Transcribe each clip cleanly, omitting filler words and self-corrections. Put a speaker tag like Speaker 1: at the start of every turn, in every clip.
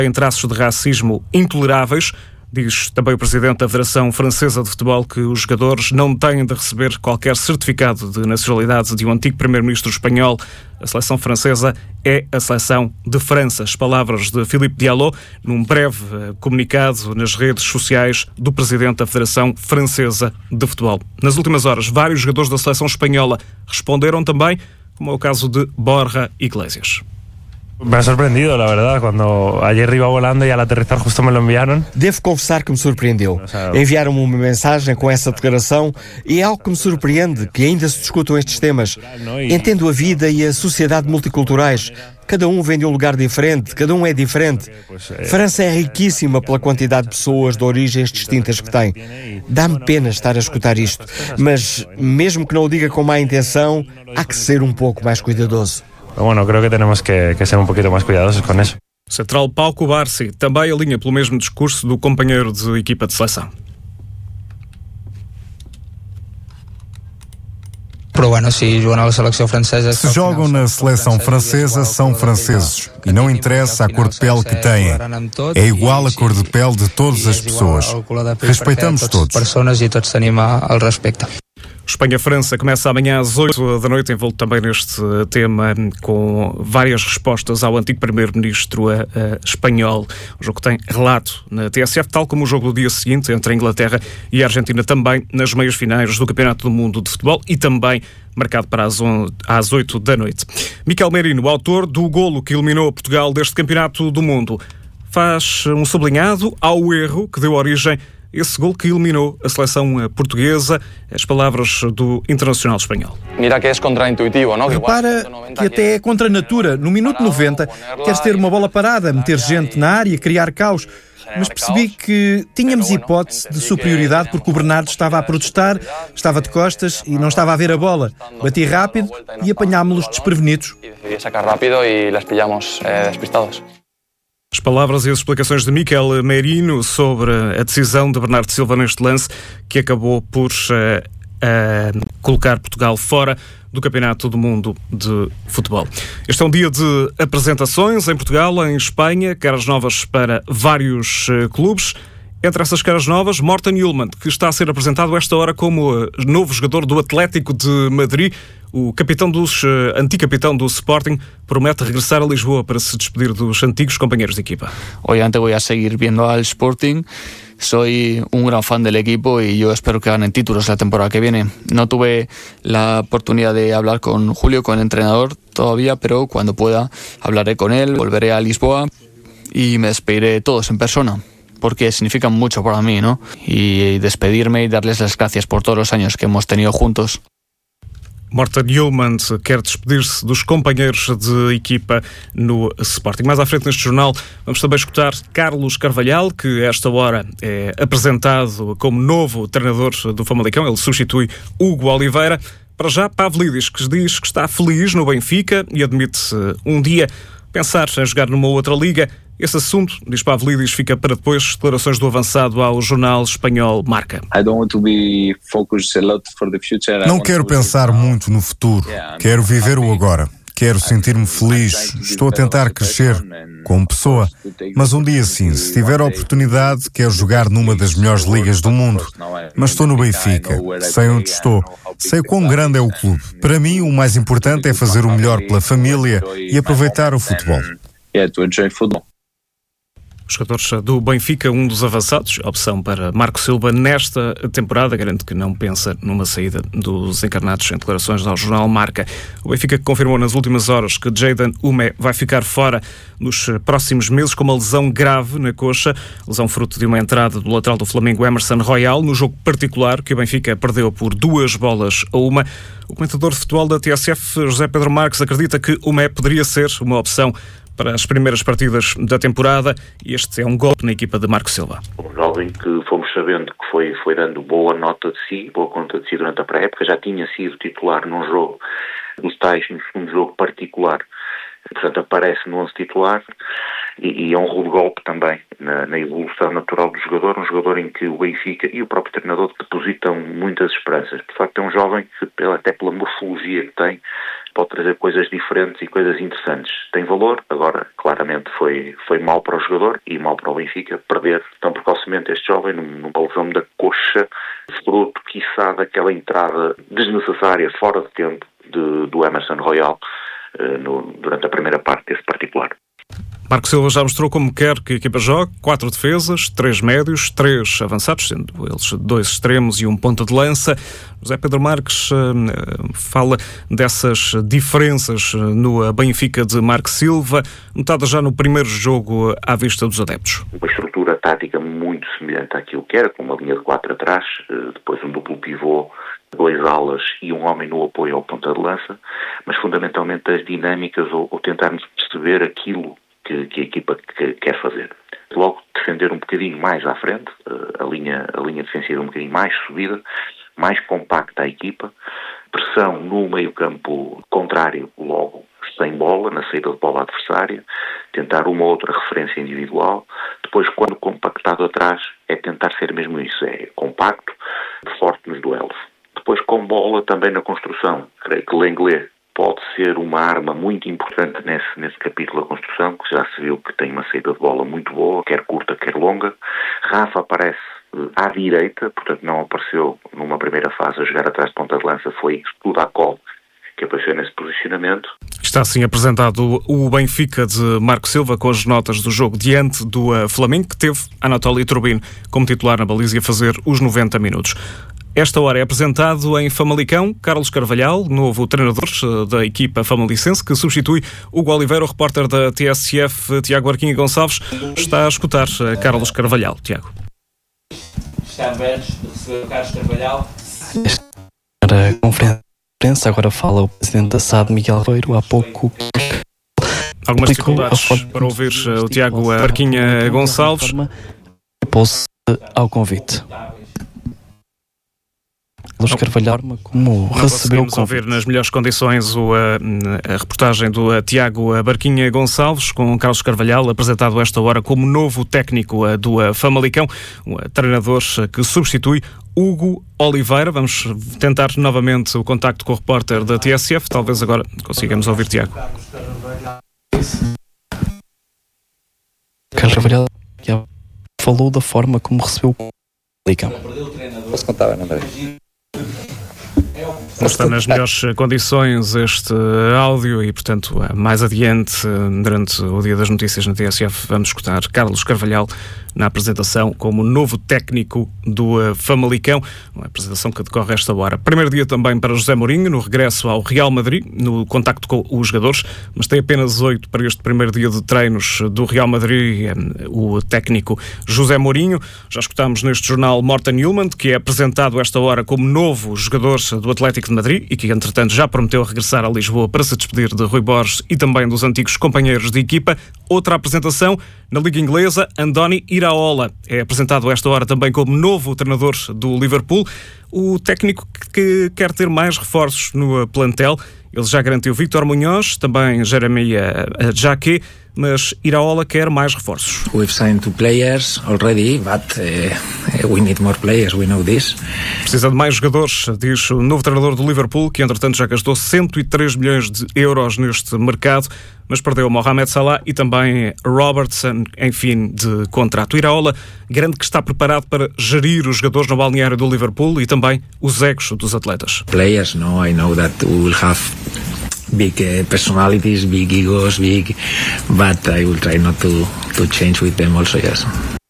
Speaker 1: em traços de racismo intoleráveis. Diz também o presidente da Federação Francesa de Futebol que os jogadores não têm de receber qualquer certificado de nacionalidade de um antigo primeiro-ministro espanhol. A seleção francesa é a seleção de França. As palavras de Philippe Diallo num breve comunicado nas redes sociais do presidente da Federação Francesa de Futebol. Nas últimas horas, vários jogadores da seleção espanhola responderam também, como é o caso de Borja Iglesias.
Speaker 2: Me ha sorprendido, la verdad, cuando ayer iba volando y al aterrizar justo me lo enviaron.
Speaker 3: Devo confessar que me surpreendeu. Enviaram-me uma mensagem com essa declaração e é algo que me surpreende, que ainda se discutam estes temas. Entendo a vida e a sociedade multiculturais. Cada um vem de um lugar diferente, cada um é diferente. França é riquíssima pela quantidade de pessoas de origens distintas que tem. Dá-me pena estar a escutar isto, mas mesmo que não o diga com má intenção, há que ser um pouco mais cuidadoso.
Speaker 2: Bueno, creo que tenemos que ser un poquito más cuidadosos con eso.
Speaker 1: Central Pau Cubarsí também alinha pelo mesmo discurso do companheiro de equipa de seleção.
Speaker 4: Se jogam na seleção francesa, são franceses. E não interessa a cor de pele que têm. É igual a cor de pele de todas as pessoas. Respeitamos todos.
Speaker 1: Espanha-França começa amanhã às 8 da noite, envolto também neste tema, com várias respostas ao antigo primeiro-ministro espanhol. O jogo tem relato na TSF, tal como o jogo do dia seguinte entre a Inglaterra e a Argentina, também nas meias finais do Campeonato do Mundo de Futebol e também marcado para às 8 da noite. Miquel Merino, autor do golo que eliminou Portugal deste Campeonato do Mundo, faz um sublinhado ao erro que deu origem esse gol que eliminou a seleção portuguesa. As palavras do internacional espanhol.
Speaker 5: Mira que é contraintuitivo, não?
Speaker 6: Repara que até é contra a natura. No minuto 90, queres ter uma bola parada, meter gente na área, criar caos. Mas percebi que tínhamos hipótese de superioridade porque o Bernardo estava a protestar, estava de costas e não estava a ver a bola. Bati rápido e apanhámos-los desprevenidos.
Speaker 1: As palavras e as explicações de Miquel Merino sobre a decisão de Bernardo Silva neste lance que acabou por colocar Portugal fora do Campeonato do Mundo de Futebol. Este é um dia de apresentações em Portugal, em Espanha, caras novas para vários clubes. Entre essas caras novas, Morten Hjulmand, que está a ser apresentado esta hora como novo jogador do Atlético de Madrid. O antigo capitão do Sporting promete regressar a Lisboa para se despedir dos antigos companheiros de equipa.
Speaker 7: Obviamente voy a seguir viendo al Sporting. Soy un gran fan del equipo y yo espero que ganen títulos la temporada que viene. No tuve la oportunidad de hablar con Julio, con el entrenador todavía, pero cuando pueda hablaré con él, volveré a Lisboa y me despediré de todos en persona, porque significan mucho para mí, ¿no? Y despedirme y darles las gracias por todos los años que hemos tenido juntos.
Speaker 1: Morten Hjulmand quer despedir-se dos companheiros de equipa no Sporting. Mais à frente neste jornal vamos também escutar Carlos Carvalhal, que a esta hora é apresentado como novo treinador do Famalicão. Ele substitui Hugo Oliveira. Para já, Pavlidis, que diz que está feliz no Benfica e admite um dia pensar em jogar numa outra liga. Esse assunto, diz Pavlidis, fica para depois. Declarações do avançado ao jornal espanhol Marca.
Speaker 4: Não quero pensar muito no futuro. Quero viver o agora. Quero sentir-me feliz. Estou a tentar crescer como pessoa. Mas um dia sim, se tiver a oportunidade, quero jogar numa das melhores ligas do mundo. Mas estou no Benfica. Sei onde estou. Sei quão grande é o clube. Para mim, o mais importante é fazer o melhor pela família e aproveitar o futebol.
Speaker 1: Os jogadores do Benfica, um dos avançados, opção para Marco Silva nesta temporada, garante que não pensa numa saída dos encarnados em declarações ao jornal Marca. O Benfica confirmou nas últimas horas que Jayden Umé vai ficar fora nos próximos meses com uma lesão grave na coxa, lesão fruto de uma entrada do lateral do Flamengo Emerson Royal, no jogo particular que o Benfica perdeu por 2-1. O comentador de futebol da TSF, José Pedro Marques, acredita que Umé poderia ser uma opção para as primeiras partidas da temporada e este é um golpe na equipa de Marco Silva.
Speaker 8: Um jovem que fomos sabendo que foi dando boa nota de si, boa conta de si durante a pré-época, já tinha sido titular num jogo, no segundo jogo particular, portanto aparece no 11 titular e é um rude golpe também na evolução natural do jogador, um jogador em que o Benfica e o próprio treinador depositam muitas esperanças. De facto, é um jovem que, até pela morfologia que tem, pode trazer coisas diferentes e coisas interessantes. Tem valor, agora claramente foi mal para o jogador e mal para o Benfica perder tão precocemente este jovem numa lesão da coxa, fruto, quiçá, daquela entrada desnecessária, fora de tempo, do Emerson Royal durante a primeira parte desse particular.
Speaker 1: Marco Silva já mostrou como quer que a equipa jogue: 4 defesas, 3 médios, 3 avançados, sendo eles 2 extremos e um ponta de lança. José Pedro Marques fala dessas diferenças no Benfica de Marco Silva, notada já no primeiro jogo à vista dos adeptos.
Speaker 8: Uma estrutura tática muito semelhante àquilo que era, com uma linha de 4 atrás, depois um duplo pivô, 2 alas e um homem no apoio ao ponta de lança, mas fundamentalmente as dinâmicas ou tentarmos perceber aquilo que a equipa quer fazer. Logo, defender um bocadinho mais à frente, a linha defensiva um bocadinho mais subida, mais compacta a equipa, pressão no meio-campo contrário, logo sem bola, na saída de bola adversária, tentar uma ou outra referência individual. Depois, quando compactado atrás, é tentar ser mesmo isso, é compacto, forte nos duelos. Depois, com bola também na construção. Creio que Lenglet pode ser uma arma muito importante nesse capítulo da construção, que já se viu que tem uma saída de bola muito boa, quer curta, quer longa. Rafa aparece à direita, portanto não apareceu numa primeira fase a jogar atrás de ponta de lança, foi tudo à cola que apareceu nesse posicionamento.
Speaker 1: Está assim apresentado o Benfica de Marco Silva, com as notas do jogo diante do Flamengo, que teve Anatoly Trubin como titular na baliza a fazer os 90 minutos. Esta hora é apresentado em Famalicão Carlos Carvalhal, novo treinador da equipa famalicense, que substitui Hugo Oliveira. O repórter da TSF, Tiago Arquinha Gonçalves, está a escutar Carlos Carvalhal. Tiago.
Speaker 9: Está aberto de receber o Carlos Carvalhal.
Speaker 10: Para a conferência, agora fala o presidente da SAD, Miguel Ribeiro, há pouco.
Speaker 1: Algumas dificuldades para ouvir o Tiago Arquinha Gonçalves.
Speaker 10: Pôs ao convite. Carlos Carvalhal, como recebeu o convite.
Speaker 1: Ouvir nas melhores condições a reportagem do Tiago Barquinha Gonçalves, com Carlos Carvalhal, apresentado esta hora como novo técnico do Famalicão, um treinador que substitui Hugo Oliveira. Vamos tentar novamente o contacto com o repórter da TSF, talvez agora consigamos ouvir Tiago.
Speaker 10: Carlos Carvalhal falou da forma como recebeu o Famalicão.
Speaker 5: Posso contar, André?
Speaker 1: Está nas melhores condições este áudio e, portanto, mais adiante, durante o Dia das Notícias na TSF, vamos escutar Carlos Carvalhal na apresentação como novo técnico do Famalicão, uma apresentação que decorre esta hora. Primeiro dia também para José Mourinho, no regresso ao Real Madrid, no contacto com os jogadores, mas tem apenas 8 para este primeiro dia de treinos do Real Madrid, o técnico José Mourinho. Já escutámos neste jornal Morten Hjulmand, que é apresentado esta hora como novo jogador do Atlético de Madrid e que, entretanto, já prometeu regressar a Lisboa para se despedir de Rui Borges e também dos antigos companheiros de equipa. Outra apresentação na Liga Inglesa, Andoni Iraola é apresentado esta hora também como novo treinador do Liverpool, o técnico que quer ter mais reforços no plantel. Ele já garantiu Víctor Munhoz, também Jeremia Jacquet, mas Iraola quer mais reforços.
Speaker 11: We've signed 2 players already, but we need more players, we know this.
Speaker 1: Precisa de mais jogadores, diz o novo treinador do Liverpool, que entretanto já gastou 103 milhões de euros neste mercado, mas perdeu Mohamed Salah e também Robertson em fim de contrato. Iraola garante que está preparado para gerir os jogadores no balneário do Liverpool e também os egos dos atletas.
Speaker 11: Players, no, I know that we will have big personalities, big egos, but I will try not to change with them also, yes.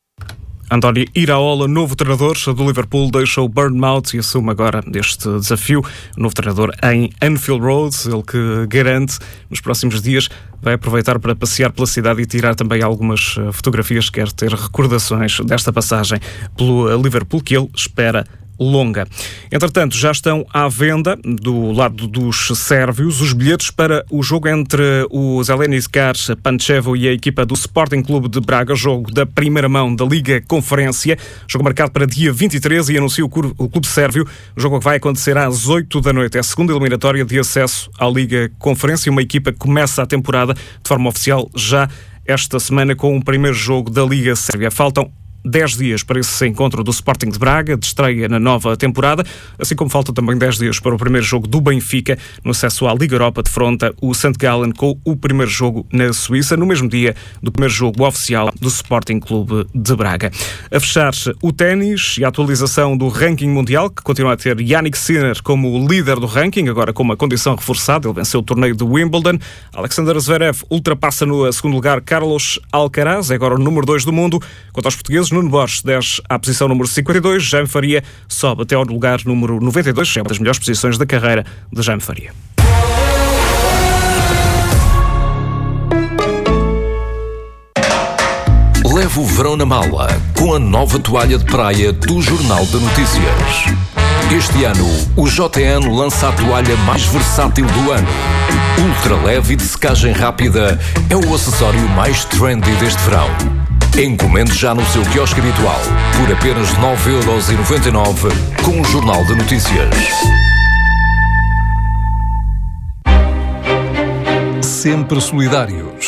Speaker 1: Andoni Iraola, novo treinador do Liverpool, deixa o Bournemouth e assume agora este desafio. O novo treinador em Anfield Road, ele que garante nos próximos dias vai aproveitar para passear pela cidade e tirar também algumas fotografias, quer ter recordações desta passagem pelo Liverpool, que ele espera longa. Entretanto, já estão à venda, do lado dos sérvios, os bilhetes para o jogo entre o Zelenizkar Pančevo e a equipa do Sporting Clube de Braga, jogo da primeira mão da Liga Conferência, jogo marcado para dia 23 e anuncia o clube sérvio, o jogo que vai acontecer às 8 da noite. É a segunda eliminatória de acesso à Liga Conferência, uma equipa que começa a temporada de forma oficial já esta semana com o primeiro jogo da Liga Sérvia. Faltam 10 dias para esse encontro do Sporting de Braga, de estreia na nova temporada, assim como faltam também 10 dias para o primeiro jogo do Benfica, no acesso à Liga Europa, defronta o St. Gallen com o primeiro jogo na Suíça, no mesmo dia do primeiro jogo oficial do Sporting Clube de Braga. A fechar, o ténis e a atualização do ranking mundial, que continua a ter Jannik Sinner como o líder do ranking, agora com uma condição reforçada. Ele venceu o torneio de Wimbledon. Alexander Zverev ultrapassa no segundo lugar Carlos Alcaraz, é agora o número 2 do mundo. Quanto aos portugueses, Nuno Borges desce à posição número 52, Jaime Faria sobe até ao lugar número 92, é uma das melhores posições da carreira de Jaime Faria.
Speaker 12: Leve o verão na mala com a nova toalha de praia do Jornal de Notícias. Este ano, o JN lança a toalha mais versátil do ano. Ultra leve e de secagem rápida, é o acessório mais trendy deste verão. Encomende já no seu quiosque habitual por apenas 9,99€ com o Jornal de Notícias.
Speaker 13: Sempre solidários.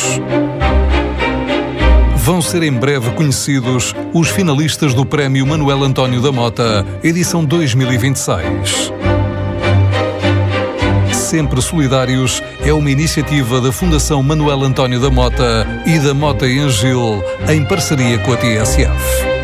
Speaker 13: Vão ser em breve conhecidos os finalistas do Prémio Manuel António da Mota, edição 2026. Sempre Solidários é uma iniciativa da Fundação Manuel António da Mota e da Mota em Gil, em parceria com a TSF.